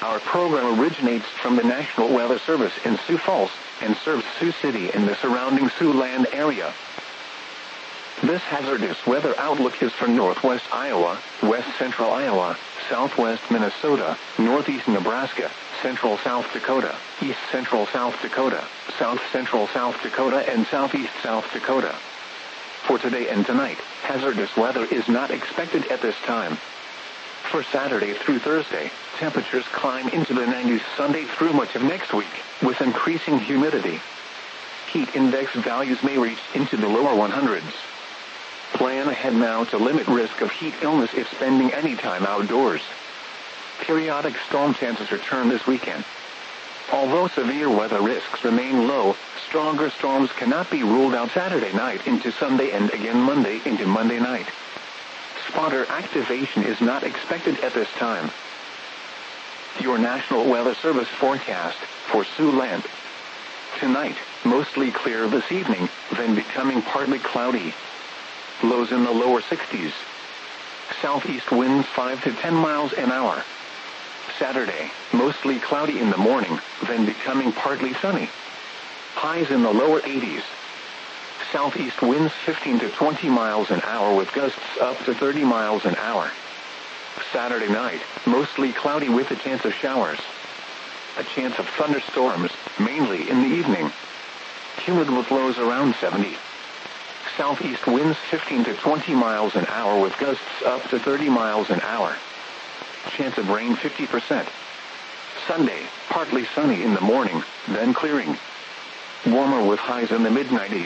Our program originates from the National Weather Service in Sioux Falls and serves Sioux City and the surrounding Siouxland area. This hazardous weather outlook is for northwest Iowa, west central Iowa, southwest Minnesota, northeast Nebraska, central South Dakota, east central South Dakota, south central South Dakota, and southeast South Dakota. For today and tonight, hazardous weather is not expected at this time. For Saturday through Thursday, temperatures climb into the 90s Sunday through much of next week, with increasing humidity. Heat index values may reach into the lower 100s. Plan ahead now to limit risk of heat illness if spending any time outdoors. Periodic storm chances return this weekend. Although severe weather risks remain low, stronger storms cannot be ruled out Saturday night into Sunday and again Monday into Monday night. Spotter activation is not expected at this time. Your National Weather Service forecast for Siouxland. Tonight, mostly clear this evening, then becoming partly cloudy. Lows in the lower 60s. Southeast winds 5 to 10 miles an hour. Saturday, mostly cloudy in the morning, then becoming partly sunny. Highs in the lower 80s. Southeast winds 15 to 20 miles an hour with gusts up to 30 miles an hour. Saturday night, mostly cloudy with a chance of showers. A chance of thunderstorms, mainly in the evening. Humid with lows around 70. Southeast winds 15 to 20 miles an hour with gusts up to 30 miles an hour. Chance of rain 50%. Sunday, partly sunny in the morning, then clearing. Warmer with highs in the mid-90s.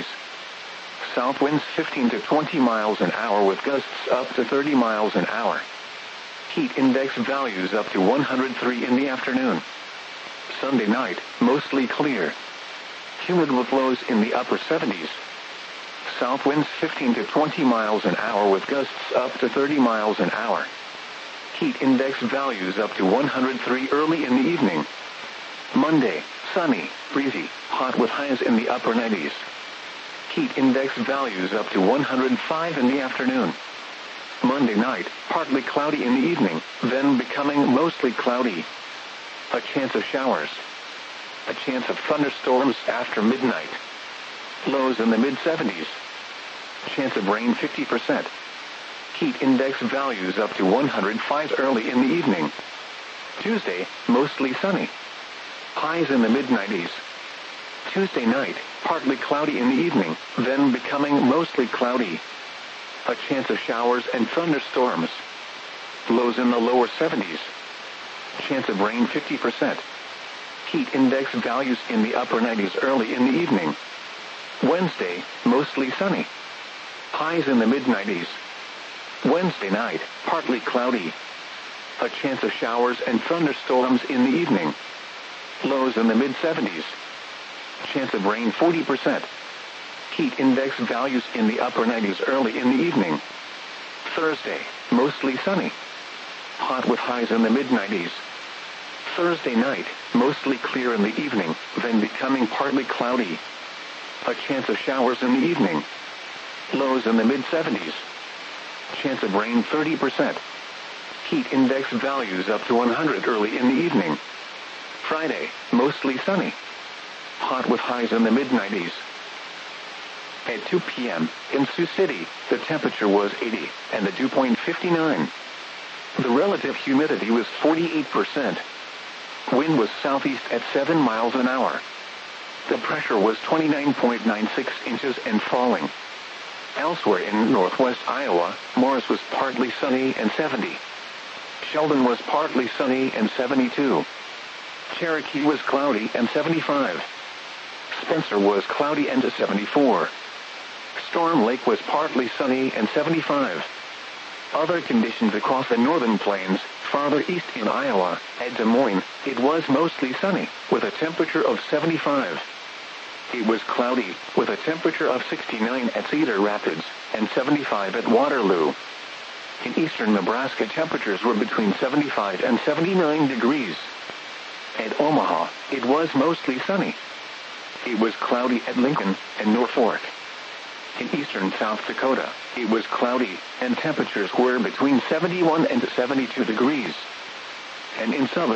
South winds 15 to 20 miles an hour with gusts up to 30 miles an hour. Heat index values up to 103 in the afternoon. Sunday night, mostly clear. Humid with lows in the upper 70s. South winds 15 to 20 miles an hour with gusts up to 30 miles an hour. Heat index values up to 103 early in the evening. Monday, sunny, breezy, hot with highs in the upper 90s. Heat index values up to 105 in the afternoon. Monday night, partly cloudy in the evening, then becoming mostly cloudy. A chance of showers. A chance of thunderstorms after midnight. Lows in the mid-70s. Chance of rain 50%. Heat index values up to 105 early in the evening. Tuesday, mostly sunny. Highs in the mid-90s. Tuesday night, partly cloudy in the evening, then becoming mostly cloudy. A chance of showers and thunderstorms. Lows in the lower 70s. Chance of rain 50%. Heat index values in the upper 90s early in the evening. Wednesday, mostly sunny. Highs in the mid-90s. Wednesday night, partly cloudy. A chance of showers and thunderstorms in the evening. Lows in the mid-70s. Chance of rain 40%. Heat index values in the upper 90s early in the evening. Thursday, mostly sunny. Hot with highs in the mid-90s. Thursday night, mostly clear in the evening, then becoming partly cloudy. A chance of showers in the evening. Lows in the mid-70s. Chance of rain 30%. Heat index values up to 100 early in the evening. Friday, mostly sunny. Hot with highs in the mid-90s. At 2 p.m., in Sioux City, the temperature was 80, and the dew point 59. The relative humidity was 48%. Wind was southeast at 7 miles an hour. The pressure was 29.96 inches and falling. Elsewhere in northwest Iowa, Morris was partly sunny and 70. Sheldon was partly sunny and 72. Cherokee was cloudy and 75. Spencer was cloudy and 74. Storm Lake was partly sunny and 75. Other conditions across the northern plains, farther east in Iowa, at Des Moines, it was mostly sunny, with a temperature of 75. It was cloudy, with a temperature of 69 at Cedar Rapids, and 75 at Waterloo. In eastern Nebraska, temperatures were between 75 and 79 degrees. At Omaha, it was mostly sunny. It was cloudy at Lincoln and Norfolk. In eastern South Dakota, it was cloudy, and temperatures were between 71 and 72 degrees. And in southern